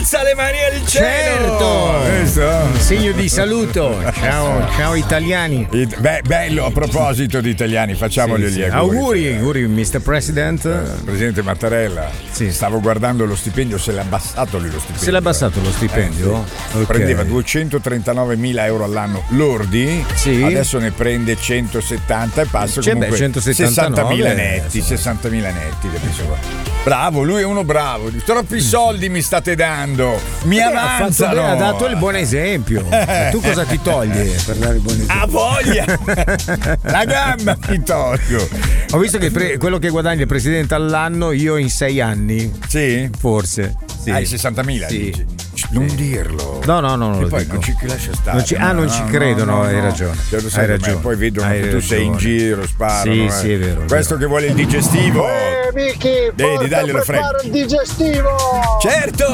alza le mani al cielo. Certo. Segno di saluto. Ciao italiani. Bello, a proposito di italiani, facciamogli gli auguri. Auguri, Mr. President. Presidente Mattarella. Sì. Stavo guardando lo stipendio, se l'ha abbassato lui lo stipendio. Se l'ha abbassato lo stipendio? Sì. Okay. Prendeva 239.000 euro all'anno lordi, sì. Adesso ne prende 170 e passa comunque 60.000 netti, 60.000 netti, capisci? Bravo, lui è uno bravo. Troppi soldi mi state dando, mi avanzano. Ha dato il buon esempio. Tu cosa ti togli per dare il buon esempio? Ha voglia. La gamba ti tolgo. Ho visto che quello che guadagna il presidente all'anno io in 6 anni. Sì? Forse. Sì. Hai 60.000? Sì. Dici. Non dirlo. No, non lo poi dico. non ci lascia stare. Non ci credo, no, hai ragione. Hai ragione. Poi vedono che tu sei in giro, sparano. Sì, è vero. Questo che vuole il digestivo. Vicky, Vedi, daglielo freddo. Il digestivo. Certo,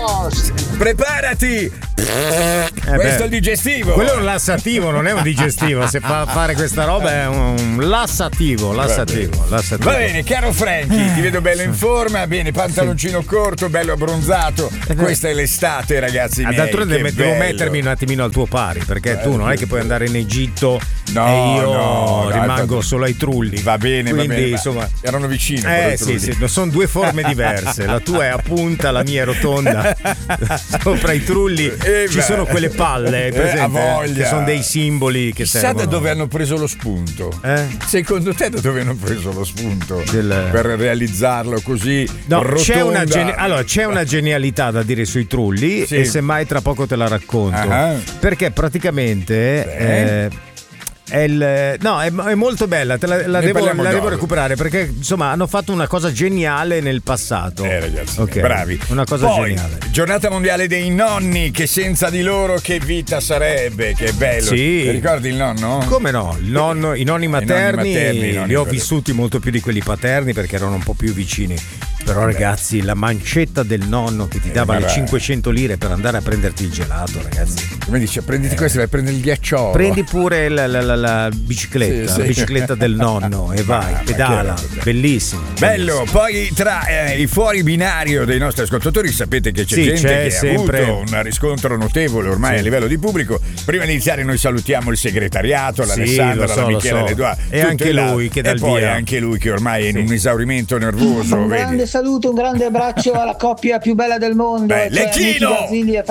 preparati. Questo è il digestivo. Quello è un lassativo, non è un digestivo. Se fa fare questa roba è un lassativo. Va bene, caro Franky, ti vedo bello in forma. Bene, pantaloncino corto, bello abbronzato. Questa è l'estate, ragazzi miei. D'altronde devo mettermi un attimino al tuo pari, perché tu non è che puoi andare in Egitto e io rimango solo ai trulli. Va bene, quindi insomma erano vicini. Sì, sono due forme diverse. La tua è a punta, la mia è rotonda. Sopra i trulli ci sono quelle palle, presente? A voglia. Che sono dei simboli che Chissà servono. da dove hanno preso lo spunto. Secondo te da dove hanno preso lo spunto per realizzarlo così? No, c'è una genialità da dire sui trulli, sì. E semmai tra poco te la racconto. Perché praticamente è molto bella, la devo recuperare, perché insomma hanno fatto una cosa geniale nel passato. Ragazzi, okay. Bravi. Una cosa geniale. Giornata mondiale dei nonni, che senza di loro che vita sarebbe, che bello. Sì. Ti ricordi il nonno? Come no? I nonni materni li ho vissuti molto più di quelli paterni, perché erano un po' più vicini. Però ragazzi, la mancetta del nonno che ti dava le 500 lire per andare a prenderti il gelato, ragazzi. Come dice, prenditi questo, vai a prendere il ghiacciolo. Prendi pure la bicicletta, la bicicletta del nonno e vai, pedala. Bellissimo. Bello. Poi tra i fuori binario dei nostri ascoltatori sapete che c'è gente che sempre ha avuto un riscontro notevole ormai a livello di pubblico. Prima di iniziare noi salutiamo il segretariato, l'Alessandra, la Michele, l'Edoardo. E anche lui che dà il via. E poi anche lui che ormai è in un esaurimento nervoso. Un grande saluto, un grande abbraccio alla coppia più bella del mondo. Lecchino!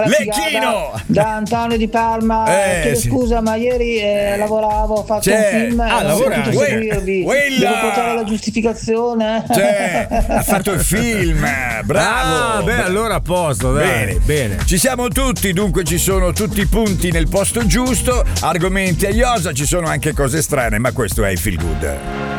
Da Antonio di Parma. Chiedo scusa, ma ieri lavoravo, ho fatto un film. Devo portare la giustificazione. Ha fatto il film, bravo. Allora a posto, dai. Bene. Ci siamo tutti, dunque ci sono tutti i punti nel posto giusto, argomenti a iosa, ci sono anche cose strane, ma questo è il Feel Good.